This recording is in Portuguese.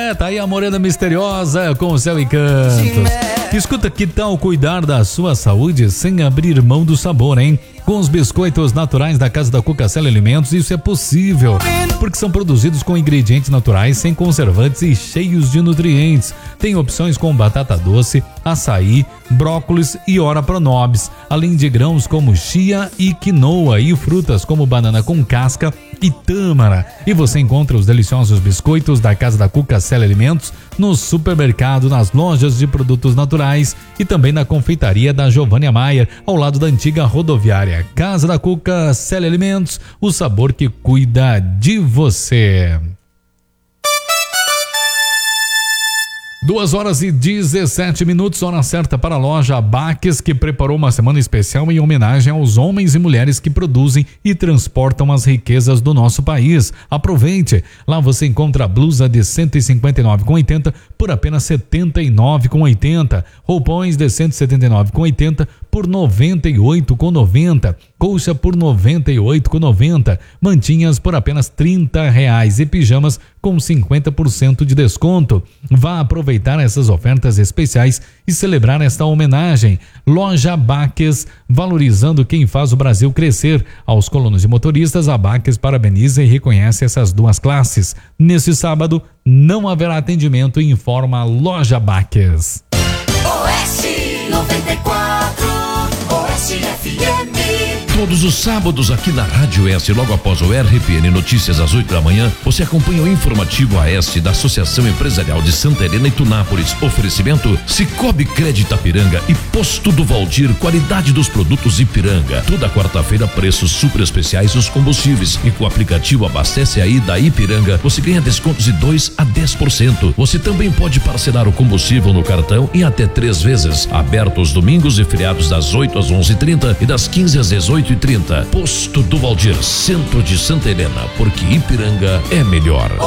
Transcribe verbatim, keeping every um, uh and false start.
É, tá aí a Morena Misteriosa com o Céu e Cantos. Escuta, que tal cuidar da sua saúde sem abrir mão do sabor, hein? Com os biscoitos naturais da Casa da Cuca Cell Alimentos, isso é possível, porque são produzidos com ingredientes naturais, sem conservantes e cheios de nutrientes. Tem opções com batata doce, açaí, brócolis e ora pronobis, além de grãos como chia e quinoa e frutas como banana com casca e tâmara. E você encontra os deliciosos biscoitos da Casa da Cuca Cell Alimentos no supermercado, nas lojas de produtos naturais e também na confeitaria da Giovânia Maier, ao lado da antiga rodoviária. Casa da Cuca Cell Alimentos, o sabor que cuida de você. Duas horas e dezessete minutos, hora certa para a loja Baques, que preparou uma semana especial em homenagem aos homens e mulheres que produzem e transportam as riquezas do nosso país. Aproveite! Lá você encontra a blusa de cento e cinquenta e nove reais e oitenta centavos por apenas setenta e nove reais e oitenta centavos. Roupões de cento e setenta e nove reais e oitenta centavos por noventa e oito reais e noventa centavos. Colcha por noventa e oito reais e noventa centavos. Mantinhas por apenas trinta reais e pijamas com cinquenta por cento de desconto. Vá aproveitar essas ofertas especiais e celebrar esta homenagem. Loja Baques, valorizando quem faz o Brasil crescer. Aos colonos e motoristas, a Baques parabeniza e reconhece essas duas classes. Neste sábado, não haverá atendimento e informa a Loja Baques. Oeste noventa e quatro, Oeste F M. Todos os sábados aqui na Rádio S, logo após o R P N Notícias às oito da manhã, você acompanha o informativo A S da Associação Empresarial de Santa Helena e Tunápolis. Oferecimento Cicobi Crédito Ipiranga e Posto do Valdir, qualidade dos produtos Ipiranga. Toda quarta-feira, preços super especiais nos combustíveis. E com o aplicativo Abastece Aí da Ipiranga, você ganha descontos de dois a dez por cento. Você também pode parcelar o combustível no cartão em até três vezes. Aberto os domingos e feriados das oito às onze e trinta e das quinze às dezoito e trinta. Posto do Valdir, centro de Santa Helena, porque Ipiranga é melhor.